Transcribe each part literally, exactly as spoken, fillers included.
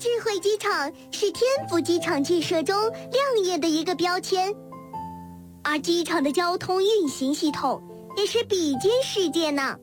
智慧机场是天府机场建设中亮眼的一个标签，而机场的交通运行系统也是比肩世界呢。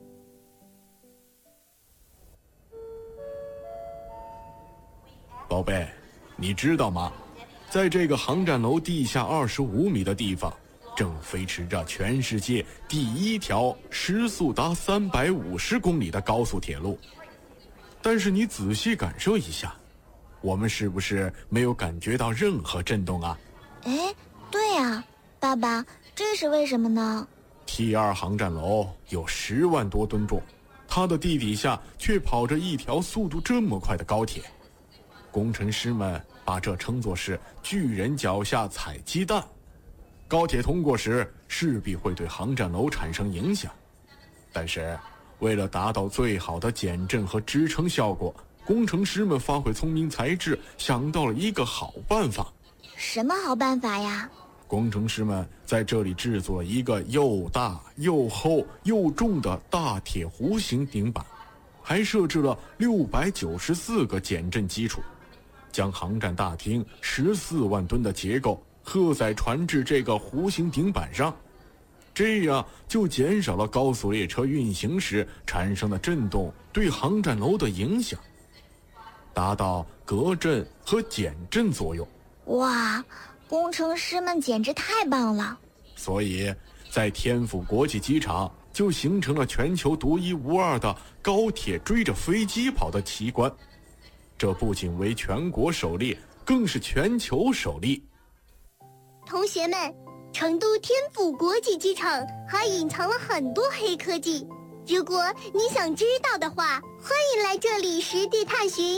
宝贝，你知道吗？在这个航站楼地下二十五米的地方，正飞驰着全世界第一条时速达三百五十公里的高速铁路。但是你仔细感受一下，我们是不是没有感觉到任何震动啊？ 哎，对啊，爸爸，这是为什么呢？ T 二 航站楼有十万多吨重，它的地底下却跑着一条速度这么快的高铁。工程师们把这称作是巨人脚下踩鸡蛋。高铁通过时势必会对航站楼产生影响，但是为了达到最好的减震和支撑效果，工程师们发挥聪明才智，想到了一个好办法。 什么好办法呀？ 工程师们在这里制作了一个又大又厚又重的大铁弧形顶板，还设置了六百九十四个减震基础，将航站大厅十四万吨的结构荷载传至这个弧形顶板上，这样就减少了高速列车运行时产生的震动对航站楼的影响，达到隔震和减震作用。 哇，工程师们简直太棒了！ 所以在天府国际机场就形成了全球独一无二的高铁追着飞机跑的奇观，这不仅为全国首例，更是全球首例。 同学们，成都天府国际机场还隐藏了很多黑科技，如果你想知道的话，欢迎来这里实地探寻。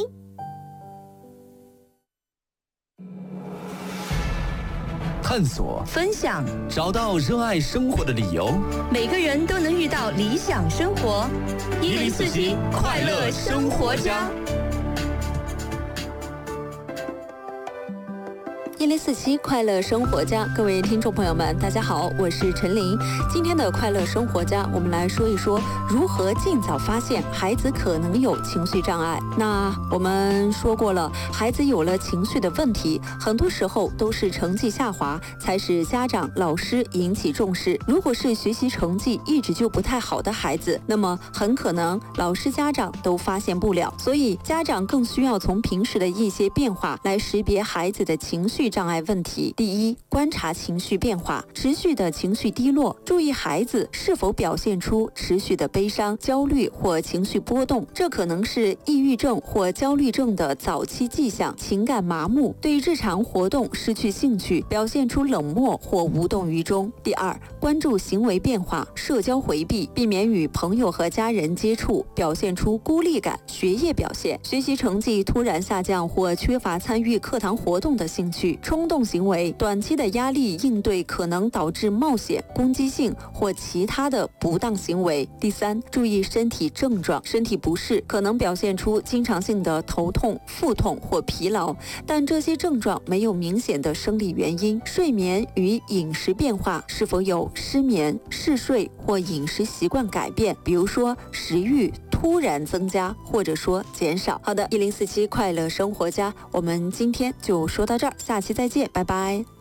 探索， 分享， 找到热爱生活的理由。 每个人都能遇到理想生活。一零四七快乐生活家。 一零四七快乐生活家，各位听众朋友们，大家好，我是陈琳。今天的快乐生活家，我们来说一说如何尽早发现孩子可能有情绪障碍。那我们说过了，孩子有了情绪的问题，很多时候都是成绩下滑才使家长、老师引起重视。如果是学习成绩一直就不太好的孩子，那么很可能老师、家长都发现不了。所以家长更需要从平时的一些变化来识别孩子的情绪障碍问题。第一，观察情绪变化，持续的情绪低落，注意孩子是否表现出持续的悲伤、焦虑或情绪波动，这可能是抑郁症或焦虑症的早期迹象。情感麻木，对日常活动失去兴趣，表现出冷漠或无动于衷。第二，关注行为变化，社交回避，避免与朋友和家人接触，表现出孤立感。学业表现，学习成绩突然下降或缺乏参与课堂活动的兴趣。冲动行为，短期的压力应对可能导致冒险、攻击性或其他的不当行为。第三，注意身体症状，身体不适可能表现出经常性的头痛、腹痛或疲劳，但这些症状没有明显的生理原因。睡眠与饮食变化，是否有失眠、嗜睡或饮食习惯改变，比如说食欲突然增加或者说减少。好的，一零四七快乐生活家，我们今天就说到这儿，下期再见，拜拜。